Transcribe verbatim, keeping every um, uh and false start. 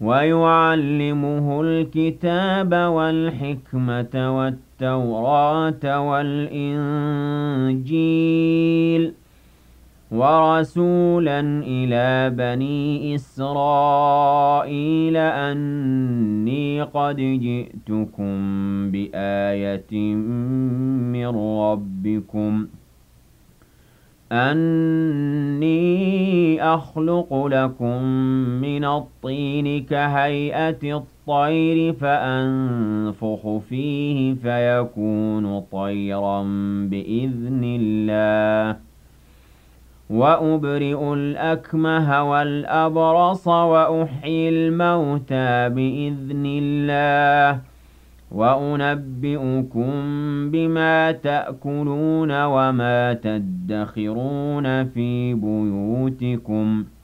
ويعلمه الكتاب والحكمة والتوراة والإنجيل ورسولا إلى بني إسرائيل أني قد جئتكم بآية من ربكم أني أخلق لكم من الطين كهيئة الطير فأنفخ فيه فيكون طيرا بإذن الله وأبرئ الأكمه والأبرص وأحيي الموتى بإذن الله وأنبئكم بما تأكلون وما تدخرون في بيوتكم